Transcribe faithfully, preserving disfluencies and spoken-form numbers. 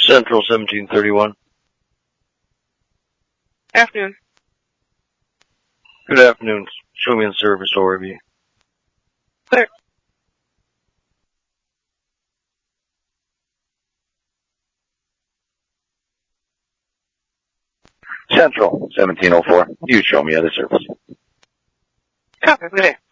Central seventeen thirty-one. Afternoon. Good afternoon. Show me in service O R V. Clear. Central seventeen oh four. You show me other service. Copy. Good day.